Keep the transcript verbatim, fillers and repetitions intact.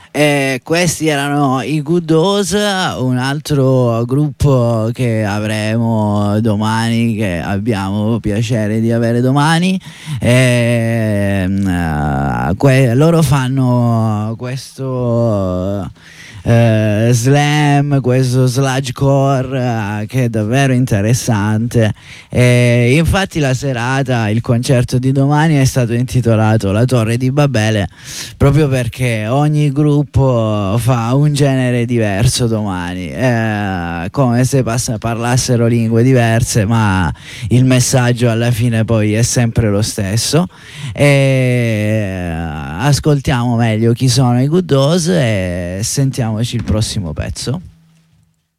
E questi erano i Good Hoes, un altro gruppo che avremo domani, che abbiamo piacere di avere domani. E, uh, que- loro fanno questo Uh, slam, questo sludgecore uh, che è davvero interessante. E infatti la serata, il concerto di domani è stato intitolato La Torre di Babele, proprio perché ogni gruppo fa un genere diverso domani, eh, come se pass- parlassero lingue diverse, ma il messaggio alla fine poi è sempre lo stesso. E ascoltiamo meglio chi sono i Good Hoes e sentiamoci il prossimo pezzo.